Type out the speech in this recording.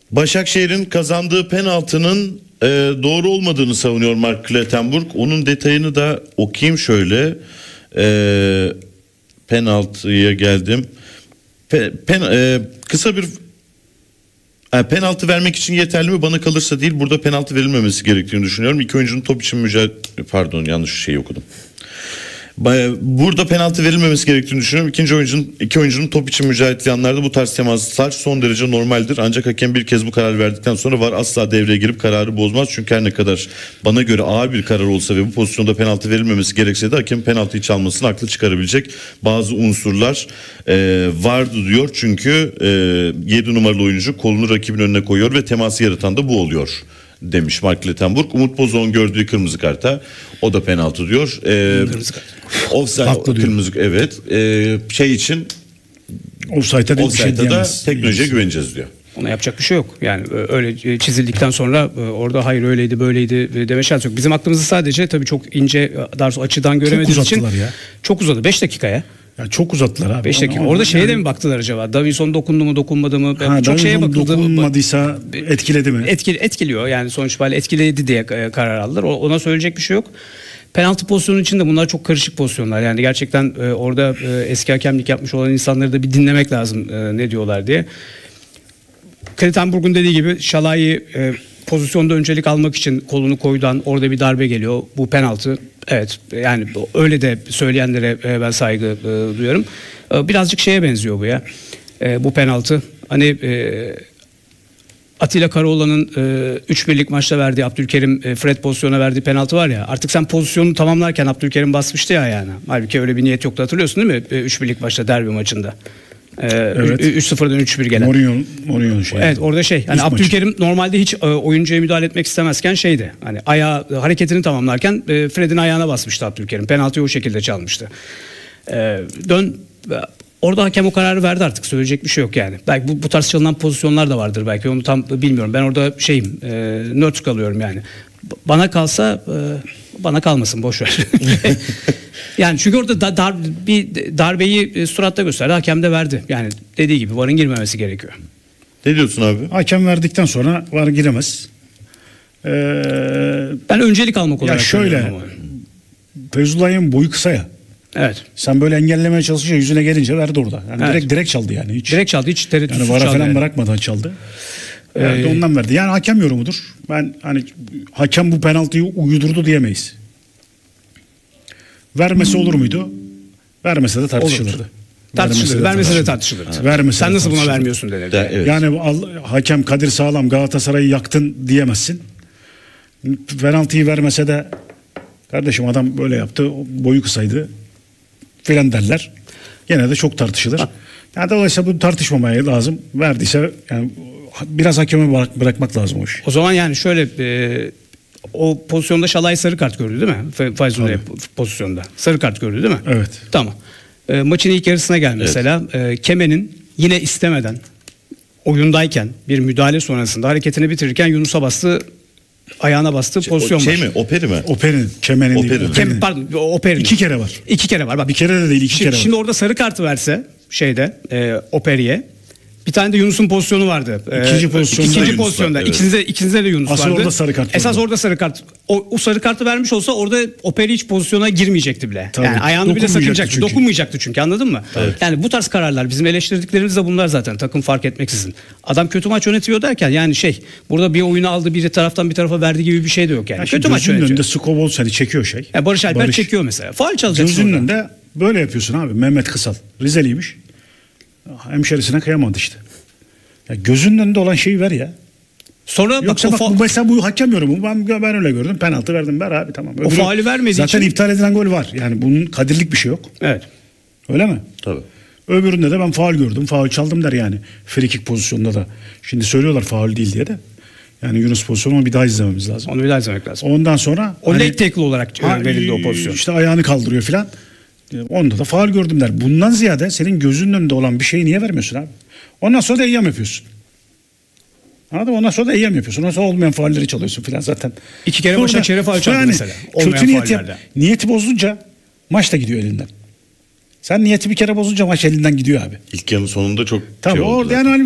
Başakşehir'in kazandığı penaltının doğru olmadığını savunuyor Mark Clattenburg. Onun detayını da okuyayım şöyle. Penaltıya geldim. Kısa bir penaltı vermek için yeterli mi? Bana kalırsa değil. Burada penaltı verilmemesi gerektiğini düşünüyorum. İki oyuncunun top için pardon, yanlış şeyi okudum. Burada penaltı verilmemesi gerektiğini düşünüyorum. İki oyuncunun top için mücadele anlarda bu tarz temaslar son derece normaldir. Ancak hakem bir kez bu kararı verdikten sonra VAR asla devreye girip kararı bozmaz. Çünkü her ne kadar bana göre ağır bir karar olsa ve bu pozisyonda penaltı verilmemesi gerekse de hakem penaltıyı çalmasını haklı çıkarabilecek bazı unsurlar vardı diyor. Çünkü 7 numaralı oyuncu kolunu rakibin önüne koyuyor ve teması yaratan da bu oluyor demiş Mark Clattenburg. Umut Bozok'un gördüğü kırmızı karta o da penaltı diyor. Kırmızı kart. Offside, kırmızı, evet. Şey için Offside'da bir şey diyemez. teknolojiye güveneceğiz diyor. Ona yapacak bir şey yok. Yani öyle çizildikten sonra orada hayır öyleydi böyleydi deme şansı yok. Bizim aklımızı sadece tabii çok ince, daha doğrusu açıdan göremediğimiz için ya. çok uzadı. 5 dakikaya. Ya çok uzattılar abi. 5 dakika. Orada şeye de mi baktılar acaba? Davinson dokundu mu dokunmadı mı? Çok Davinson şeye bakıldı. Dokunmadıysa etkiledi mi? Etkiliyor. Yani sonuç itibariyle etkiledi diye karar aldılar. Ona söyleyecek bir şey yok. Penaltı pozisyonu için de bunlar çok karışık pozisyonlar. Yani gerçekten orada eski hakemlik yapmış olan insanları da bir dinlemek lazım ne diyorlar diye. Clattenburg'un dediği gibi Şalai pozisyonda öncelik almak için kolunu koydan orada bir darbe geliyor. Bu penaltı. Evet, yani öyle de söyleyenlere ben saygı duyuyorum. Birazcık şeye benziyor bu ya. Bu penaltı. Hani Atilla Karaoğlan'ın 3-1'lik maçta verdiği Abdülkerim Fred pozisyona verdiği penaltı var ya. Artık sen pozisyonu tamamlarken Abdülkerim basmıştı ya yani. Halbuki öyle bir niyet yoktu, hatırlıyorsun değil mi? 3-1'lik maçta derbi maçında. Evet. 3-0'dan 3-1 gelen. Mourinho'nun şey. Evet, orada şey. Hani Abdülkerim normalde hiç oyuncuya müdahale etmek istemezken şeydi. Hani hareketini tamamlarken Fred'in ayağına basmıştı Abdülkerim. Penaltıyı o şekilde çalmıştı. Orada hakem o kararı verdi, artık söyleyecek bir şey yok yani. Belki bu tarz çalınan pozisyonlar da vardır belki. Onu tam bilmiyorum. Ben orada nötr kalıyorum yani. Bana kalsa bana kalmasın, boş ver. Yani çünkü orada bir darbeyi suratta gösterdi. Hakem de verdi. Yani dediği gibi VAR'ın girmemesi gerekiyor. Ne diyorsun abi? Hakem verdikten sonra VAR giremez. Ben öncelik almak olarak şöyle. Feyzullah'ın boyu kısa ya. Evet. Sen böyle engellemeye çalışınca yüzüne gelince verdi orada. Yani evet. direkt çaldı yani. Direkt çaldı, hiç tereddütsüz yani çaldı. VAR'a falan bırakmadan çaldı. Ondan verdi. Yani hakem yorumudur. Ben hani hakem bu penaltıyı uydurdu diyemeyiz. Vermesi olur muydu? Vermese de tartışılırdı. Vermese de tartışılırdı. Sen nasıl buna vermiyorsun denirdi. Evet. Yani hakem Kadir Sağlam Galatasaray'ı yaktın diyemezsin. Penaltıyı vermese de kardeşim adam böyle yaptı, boyu kısaydı filan derler. Gene de çok tartışılır. Yani dolayısıyla bu tartışmamaya lazım. Verdiyse yani biraz hakeme bırakmak lazım o işi. O zaman yani şöyle o pozisyonda Şalai sarı kart gördü değil mi? Feyzullah pozisyonda. Sarı kart gördü değil mi? Evet. Tamam. Maçın ilk yarısına gel mesela. Evet. Kemen'in yine istemeden oyundayken bir müdahale sonrasında hareketini bitirirken Yunus'a bastı, ayağına bastı pozisyon var. Mi? Operi mi? Oper'in, Kemen'in değil. Pardon, Oper'in. 2 kere var. 2 kere var. Bak, bir kere de değil, 2 kere var. Şimdi orada sarı kartı verse Operi'ye. Bir tane de Yunus'un pozisyonu vardı. İkinci pozisyonda. Evet. İkinizde de Yunus vardı. Orada sarı kart. Esas orada sarı kart. O sarı kartı vermiş olsa orada Operi hiç pozisyona girmeyecekti bile. Tabii. Yani ayağını bile sakınacaktı. Dokunmayacaktı çünkü, anladın mı? Evet. Yani bu tarz kararlar, bizim eleştirdiklerimiz de bunlar zaten, takım fark etmeksizin. Adam kötü maç yönetiyor derken yani burada bir oyunu aldı, bir taraftan bir tarafa verdi gibi bir şey de yok yani. Kötü maç yönetiyor. Gözünün önünde Skobol seni çekiyor Yani Barış Alper çekiyor mesela. Faul çalacaksın. Gözünün önünde böyle yapıyorsun abi. Mehmet Kısal Rizeliymiş. Hemşerisine kıyamadı işte. Ya gözünün önünde olan şeyi ver ya. Sonra yoksa mesela bu hakem yorumu ben öyle gördüm. Penaltı verdim, ver abi, tamam. O faulü vermediği zaten için iptal edilen gol var. Yani bunun kadirlik bir şey yok. Evet. Öyle mi? Tabii. Öbüründe de ben faul gördüm, faul çaldım der yani. Free kick pozisyonunda da. Şimdi söylüyorlar faul değil diye de. Yani Yunus pozisyonu bir daha izlememiz lazım. Onu bir daha izlemek lazım. Ondan sonra o leg tackle olarak verildi o pozisyon. İşte ayağını kaldırıyor filan. Onda da faul gördüm der. Bundan ziyade senin gözünün önünde olan bir şeyi niye vermiyorsun abi? Ondan sonra da eyyam yapıyorsun. Anladın mı? Ondan sonra da eyyam yapıyorsun. Ondan sonra olmayan faulleri çalıyorsun filan zaten. 2 kere Başakşehir'e faul çaldı mesela. Kötü niyeti bozunca maç da gidiyor elinden. Sen niyeti bir kere bozunca maç elinden gidiyor abi. İlk yarının sonunda çok oldu. Yani